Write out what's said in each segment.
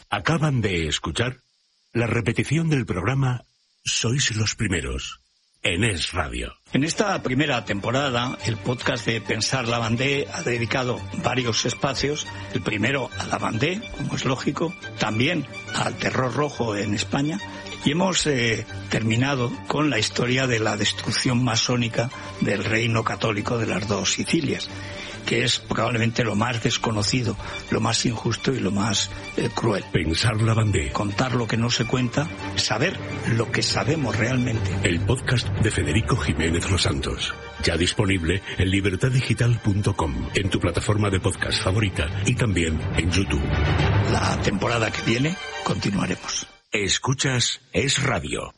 Acaban de escuchar la repetición del programa Sois los Primeros, en Es Radio. En esta primera temporada, el podcast de Pensar Lavandé ha dedicado varios espacios. El primero a Lavandé, como es lógico, también al terror rojo en España. Y hemos terminado con la historia de la destrucción masónica del reino católico de las dos Sicilias, que es probablemente lo más desconocido, lo más injusto y lo más cruel. Pensar Lavandé. Contar lo que no se cuenta, saber lo que sabemos realmente. El podcast de Federico Jiménez Los Santos. Ya disponible en libertaddigital.com, en tu plataforma de podcast favorita y también en YouTube. La temporada que viene continuaremos. Escuchas Es Radio.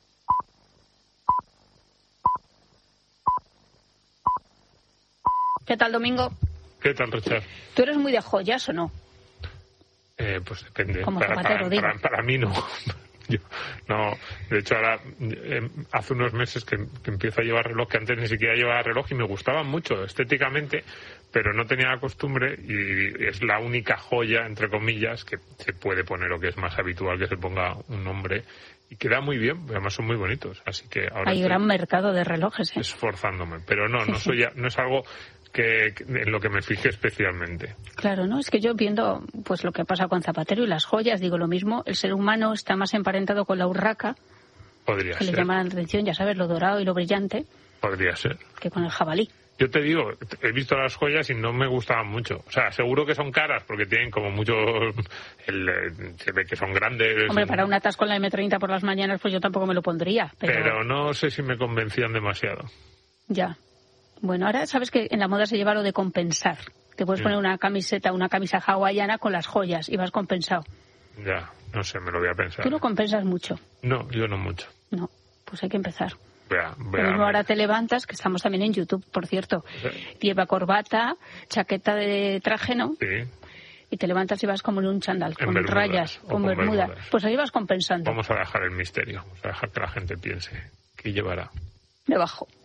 ¿Qué tal, Domingo? ¿Qué tal, Richard? ¿Tú eres muy de joyas o no? Pues depende. Como zapatero, digo. Para mí no. Yo, no. De hecho, ahora hace unos meses que empiezo a llevar reloj, que antes ni siquiera llevaba reloj y me gustaban mucho estéticamente, pero no tenía la costumbre y es la única joya, entre comillas, que se puede poner o que es más habitual que se ponga un nombre. Y queda muy bien, además son muy bonitos, así que ahora hay gran mercado de relojes, esforzándome, pero no es algo que en lo que me fije especialmente. Claro, ¿no? Es que yo viendo pues lo que pasa con Zapatero y las joyas, digo lo mismo, el ser humano está más emparentado con la urraca, podría que ser. le llama la atención, ya sabes, lo dorado y lo brillante, podría ser, que con el jabalí. Yo te digo, he visto las joyas y no me gustaban mucho. O sea, seguro que son caras porque tienen como mucho... se ve que son grandes. Hombre, para un atasco en la M30 por las mañanas, pues yo tampoco me lo pondría. Pero no sé si me convencían demasiado. Ya. Bueno, ahora sabes que en la moda se lleva lo de compensar. Te puedes poner una camiseta, una camisa hawaiana con las joyas y vas compensado. Ya, no sé, me lo voy a pensar. ¿Tú no compensas mucho? No, yo no mucho. No, pues hay que empezar. Pero ahora te levantas, que estamos también en YouTube, por cierto. Lleva corbata, chaqueta de traje, ¿no? Sí. Y te levantas y vas como en un chándal, con Bermudas, rayas, con bermudas. Pues ahí vas compensando. Vamos a dejar el misterio, vamos a dejar que la gente piense qué llevará. Debajo.